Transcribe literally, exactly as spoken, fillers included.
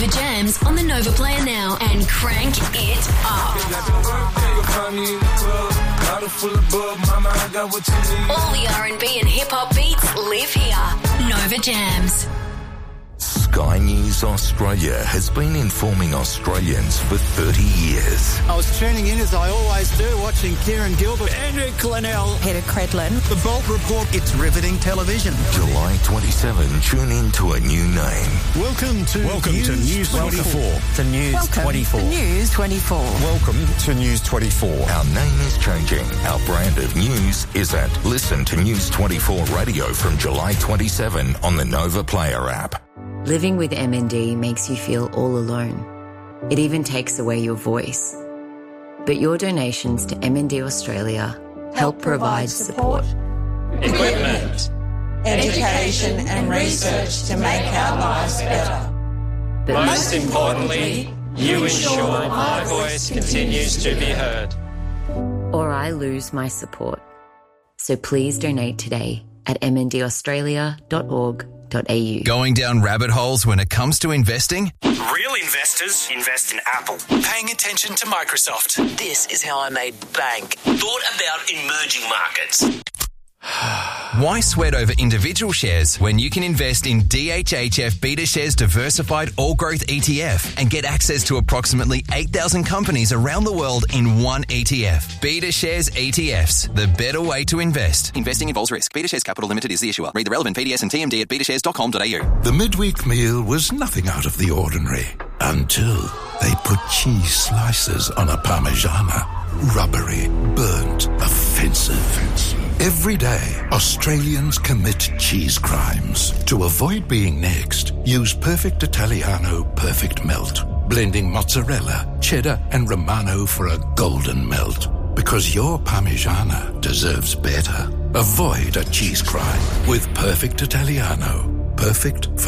Jams on the Nova Player now and crank it up. All the R and B and hip-hop beats live here. Nova Jams. Sky News Australia has been informing Australians for thirty years. I was tuning in, as I always do, watching Kieran Gilbert, Andrew Clennell, Peter Credlin. The Bolt Report. It's riveting television. July twenty-seventh, tune in to a new name. Welcome to Welcome News to News twenty-four. To News Welcome twenty-four. to News twenty-four. Welcome to News twenty-four. Our name is changing. Our brand of news isn't. Listen to News twenty-four Radio from July twenty-seventh on the Nova Player app. Living with M N D makes you feel all alone. It even takes away your voice. But your donations to M N D Australia help provide support, equipment, education and research to make our lives better. but Most importantly, you ensure my voice continues to be heard. or I lose my support. So please donate today at m n d australia dot org dot a u. Going down rabbit holes when it comes to investing? Real investors invest in Apple. Paying attention to Microsoft. This is how I made bank. Thought about emerging markets. Why sweat over individual shares when you can invest in D H H F BetaShares Diversified All Growth E T F and get access to approximately eight thousand companies around the world in one E T F? BetaShares E T Fs, the better way to invest. Investing involves risk. BetaShares Capital Limited is the issuer. Read the relevant P D S and T M D at beta shares dot com dot a u. The midweek meal was nothing out of the ordinary until they put cheese slices on a Parmigiana. Rubbery, burnt, offensive. Every day, Australians commit cheese crimes. To avoid being next, use Perfect Italiano Perfect Melt, blending mozzarella, cheddar and Romano for a golden melt. Because your Parmigiana deserves better. Avoid a cheese crime with Perfect Italiano. Perfect for